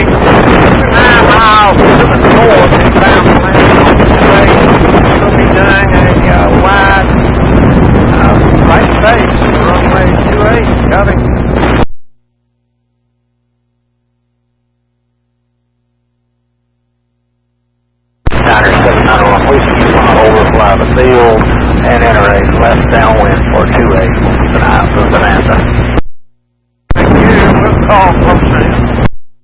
9 miles to the north inbound lane on the way. We'll be doing a wide right face to runway 28. Copy. Niner 791, please keep on overfly the field.